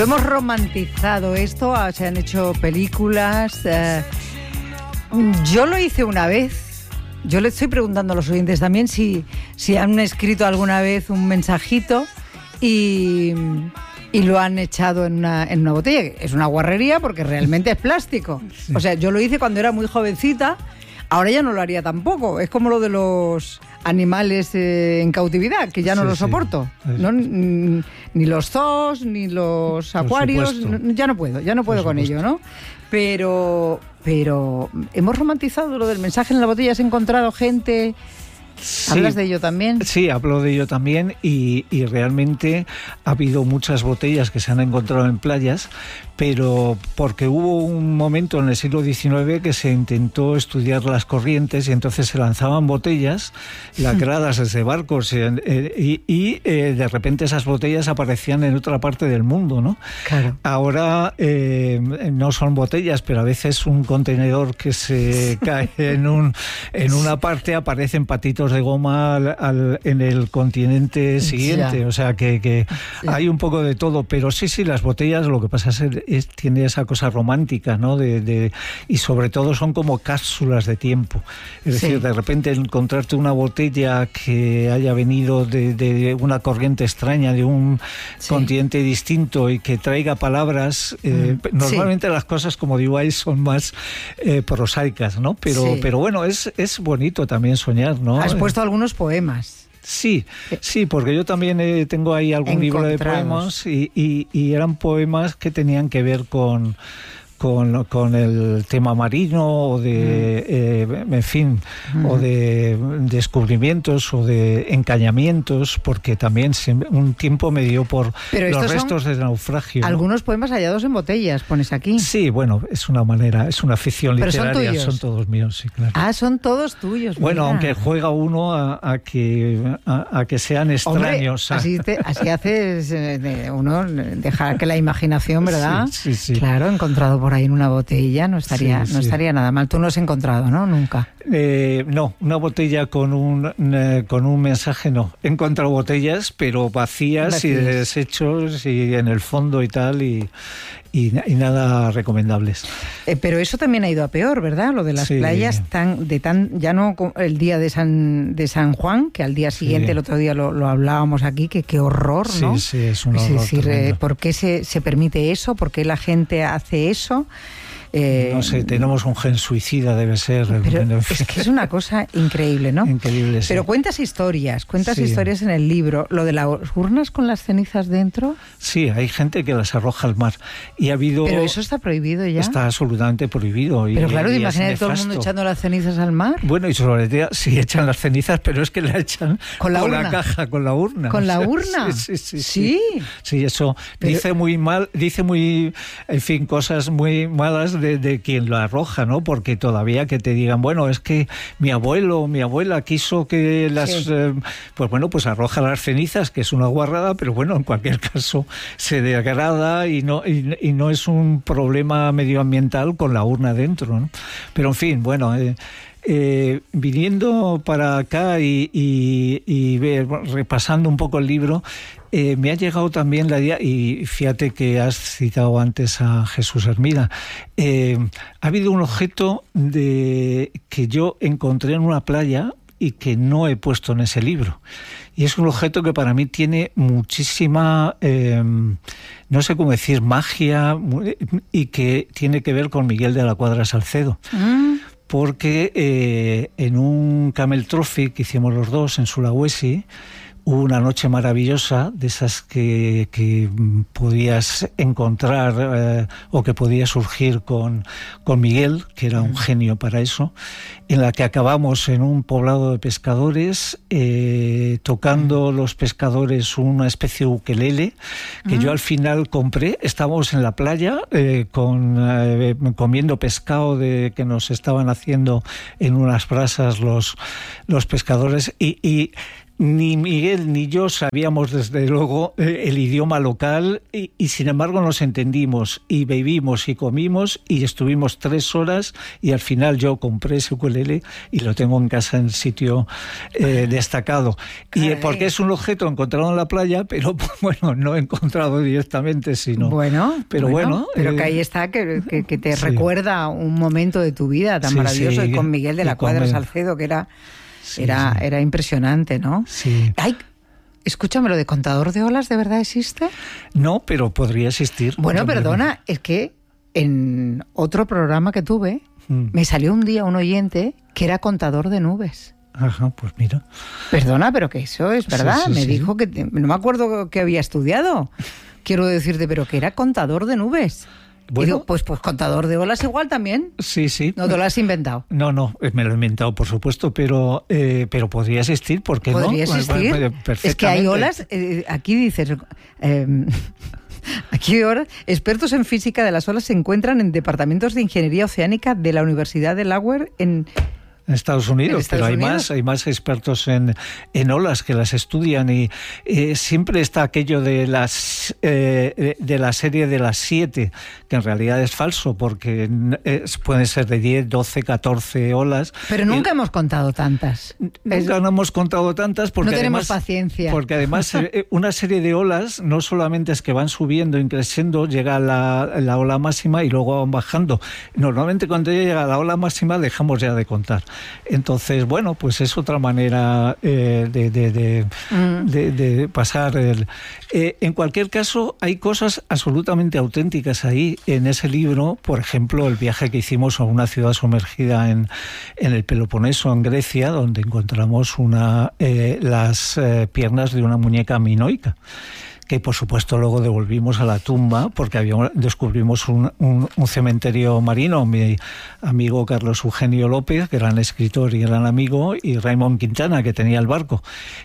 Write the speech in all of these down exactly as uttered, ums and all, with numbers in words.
Lo hemos romantizado esto, se han hecho películas. Eh, yo lo hice una vez. Yo le estoy preguntando a los oyentes también si, si han escrito alguna vez un mensajito y, y lo han echado en una, en una botella. Es una guarrería porque realmente es plástico. Sí. O sea, yo lo hice cuando era muy jovencita, ahora ya no lo haría tampoco. Es como lo de los animales eh, en cautividad, que ya no sí, lo soporto. Sí. ¿No? Ni, ni los zoos, ni los acuarios, no, ya no puedo, ya no puedo con ello, ¿no? Pero, pero hemos romantizado lo del mensaje en la botella. ¿Has encontrado gente? Sí, ¿hablas de ello también? Sí, hablo de ello también y, y realmente ha habido muchas botellas que se han encontrado en playas, pero porque hubo un momento en el siglo diecinueve que se intentó estudiar las corrientes y entonces se lanzaban botellas lacradas desde barcos y, y, y eh, de repente esas botellas aparecían en otra parte del mundo, ¿no? Claro. Ahora eh, no son botellas, pero a veces un contenedor que se cae en, un, en una parte aparecen patitos de goma al, al, en el continente siguiente, ya. O sea que, que ya. Hay un poco de todo, pero sí, sí, las botellas, lo que pasa es que es, tiene esa cosa romántica, ¿no? De, de, y sobre todo son como cápsulas de tiempo, es sí. decir, de repente encontrarte una botella que haya venido de, de una corriente extraña, de un sí. continente distinto y que traiga palabras, eh, mm. normalmente sí. las cosas, como digo ahí, son más eh, prosaicas, ¿no? Pero, sí. pero bueno, es, es bonito también soñar, ¿no? Has puesto algunos poemas. Sí, sí, porque yo también eh, tengo ahí algún libro de poemas y, y, y eran poemas que tenían que ver con... Con, con el tema marino o de, eh, en fin, mm. o de descubrimientos o de encañamientos, porque también se, un tiempo me dio por los restos de naufragio. Algunos ¿no? poemas hallados en botellas, pones aquí. Sí, bueno, es una manera, es una ficción Pero literaria, son, tuyos. son todos míos, sí, claro. Ah, son todos tuyos. Bueno, mira. Aunque juega uno a, a, que, a, a que sean extraños. Hombre, así, te, así haces eh, uno, dejar que la imaginación, ¿verdad? Sí, sí, sí. Claro, encontrado por ahí en una botella, no estaría, sí, sí. no estaría nada mal. Tú no has encontrado, ¿no? Nunca. Eh, no, una botella con un eh, con un mensaje no. He encontrado botellas, pero vacías, vacías. y de desechos y en el fondo y tal, y, y, y nada recomendables. Eh, pero eso también ha ido a peor, ¿verdad? Lo de las sí. playas tan de tan ya no el día de San de San Juan, que al día siguiente, sí. el otro día lo, lo hablábamos aquí, que qué horror, ¿no? Sí, sí, es un horror. Es decir, eh, ¿por qué se, se permite eso? ¿Por qué la gente hace eso? Eh, no sé, tenemos un gen suicida, debe ser. Pero es que es una cosa increíble, ¿no? Increíble, sí. Pero cuentas historias, cuentas sí. historias en el libro. ¿Lo de las urnas con las cenizas dentro? Sí, hay gente que las arroja al mar. Y ha habido... Pero eso está prohibido ya. Está absolutamente prohibido. Pero y, claro, y imagínate todo el mundo echando las cenizas al mar. Bueno, y sobre todo, sí echan las cenizas, pero es que la echan con la, con la caja, con la urna. ¿Con la urna? Sí, sí, sí. Sí, sí. sí eso pero... dice muy mal, dice muy, en fin, cosas muy malas de, de quien lo arroja, ¿no? Porque todavía que te digan, bueno, es que mi abuelo, mi abuela quiso que las... Sí. Eh, pues bueno, pues arroja las cenizas, que es una guarrada, pero bueno, en cualquier caso se degrada y no, y, y no es un problema medioambiental con la urna dentro, ¿no? Pero en fin, bueno... Eh, Eh, viniendo para acá y, y, y ver, repasando un poco el libro, eh, me ha llegado también la idea, y fíjate que has citado antes a Jesús Hermida, eh, ha habido un objeto de, que yo encontré en una playa y que no he puesto en ese libro. Y es un objeto que para mí tiene muchísima, eh, no sé cómo decir, magia, y que tiene que ver con Miguel de la Cuadra Salcedo. Mm. Porque eh, en un Camel Trophy que hicimos los dos en Sulawesi, hubo una noche maravillosa, de esas que, que podías encontrar eh, o que podía surgir con, con Miguel, que era un genio para eso, en la que acabamos en un poblado de pescadores, eh, tocando los pescadores una especie de ukelele, que uh-huh. yo al final compré. Estábamos en la playa eh, con, eh, comiendo pescado de, que nos estaban haciendo en unas brasas los, los pescadores, y... y ni Miguel ni yo sabíamos desde luego el idioma local y, y sin embargo nos entendimos y bebimos y comimos y estuvimos tres horas y al final yo compré ese ukelele y lo tengo en casa en sitio eh, destacado. Y porque es un objeto encontrado en la playa, pero bueno, no he encontrado directamente, sino... Bueno, pero bueno... bueno pero eh, que ahí está, que, que, que te sí. recuerda un momento de tu vida tan sí, maravilloso, sí, y con Miguel de la Cuadra con... Salcedo, que era, sí, era, sí. era impresionante, ¿no? Sí. Ay, escúchame, ¿lo de contador de olas de verdad existe? No, pero podría existir. Bueno, perdona, es que en otro programa que tuve, mm. me salió un día un oyente que era contador de nubes. Ajá, pues mira. Perdona, pero que eso es verdad. Sí, sí, me sí. dijo que... No me acuerdo que había estudiado. Quiero decirte, pero que era contador de nubes. Bueno, digo, pues, pues contador de olas igual también. Sí, sí. ¿No te lo has inventado? No, no, me lo he inventado, por supuesto, pero eh, pero podría existir, ¿por qué no? Podría existir. Perfectamente. Es que hay olas, eh, aquí dices... Eh, Aquí ahora, expertos en física de las olas se encuentran en departamentos de ingeniería oceánica de la Universidad de Delaware en... En Estados Unidos, ¿En Estados pero hay Unidos? más, hay más expertos en, en olas que las estudian y eh, siempre está aquello de las eh, de la serie de las siete, que en realidad es falso, porque es, pueden ser de diez, doce, catorce olas. Pero nunca y, hemos contado tantas. Nunca es, no hemos contado tantas porque no tenemos además, paciencia. Porque además una serie de olas no solamente es que van subiendo y creciendo, llega la, la ola máxima y luego van bajando. Normalmente cuando llega la ola máxima dejamos ya de contar. Entonces, bueno, pues es otra manera eh, de, de, de, mm. de, de pasar. El, eh, en cualquier caso, hay cosas absolutamente auténticas ahí en ese libro. Por ejemplo, el viaje que hicimos a una ciudad sumergida en, en el Peloponeso, en Grecia, donde encontramos una, eh, las eh, piernas de una muñeca minoica, que por supuesto luego devolvimos a la tumba porque habíamos, descubrimos un, un, un cementerio marino. Mi amigo Carlos Eugenio López, gran escritor y gran amigo, y Raymond Quintana, que tenía el barco.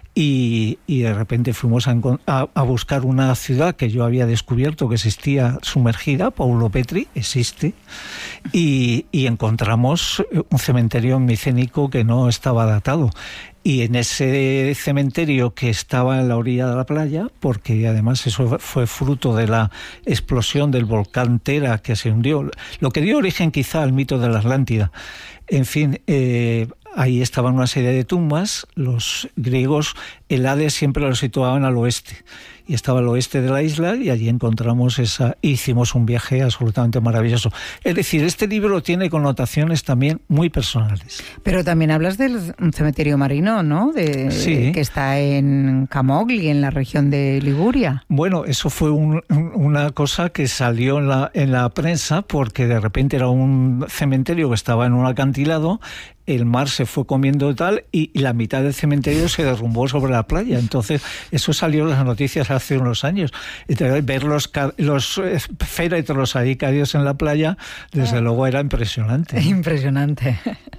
Y, y de repente fuimos a, a, a buscar una ciudad que yo había descubierto que existía sumergida, Paulo Petri, existe, y, y encontramos un cementerio micénico que no estaba datado. Y en ese cementerio que estaba en la orilla de la playa, porque además eso fue fruto de la explosión del volcán Tera que se hundió, lo que dio origen quizá al mito de la Atlántida. En fin, eh, ahí estaban una serie de tumbas. Los griegos el Hades siempre lo situaban al oeste, y estaba al oeste de la isla, y allí encontramos esa, hicimos un viaje absolutamente maravilloso. Es decir, este libro tiene connotaciones también muy personales. Pero también hablas del cementerio marino, ¿no? De, sí. Que está en Camogli, en la región de Liguria. Bueno, eso fue un, una cosa que salió en la, en la prensa, porque de repente era un cementerio que estaba en un acantilado, el mar se fue comiendo tal, y, y la mitad del cementerio se derrumbó sobre la playa. Entonces, eso salió en las noticias hace unos años. Entonces, ver los, los féretros ahí caídos en la playa, desde ah. luego era impresionante. Impresionante.